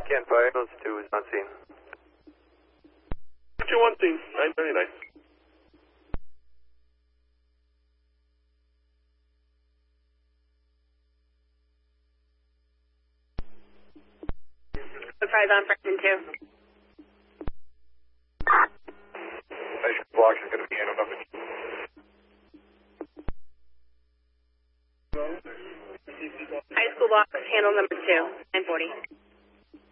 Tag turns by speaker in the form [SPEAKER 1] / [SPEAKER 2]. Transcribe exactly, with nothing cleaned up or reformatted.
[SPEAKER 1] Can't fire, those two is not seen.
[SPEAKER 2] two one scene, nine thirty-nine.
[SPEAKER 3] Five on Franklin two.
[SPEAKER 2] Station blocks is going to be handled up in
[SPEAKER 3] High school box, handle number two, nine forty.